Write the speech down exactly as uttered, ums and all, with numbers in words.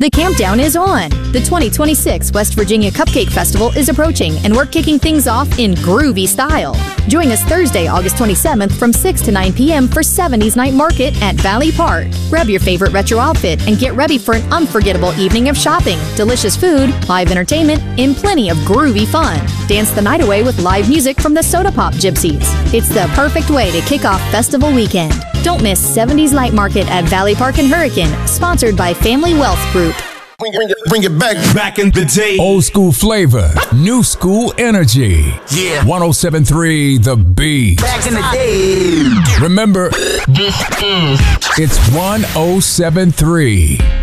The countdown is on. The twenty twenty-six West Virginia Cupcake Festival is approaching, and we're kicking things off in groovy style. Join us Thursday, August twenty-seventh from six to nine p.m. for seventies Night Market at Valley Park. Grab your favorite retro outfit and get ready for an unforgettable evening of shopping, delicious food, live entertainment, and plenty of groovy fun. Dance the night away with live music from the Soda Pop Gypsies. It's the perfect way to kick off festival weekend. Don't miss seventies Night Market at Valley Park and Hurricane, sponsored by Family Wealth Group. Bring, bring, it, bring it back. Back in the day. Old school flavor, new school energy. Yeah. one oh seven point three The Beat. Back in the day. Remember, it's one oh seven point three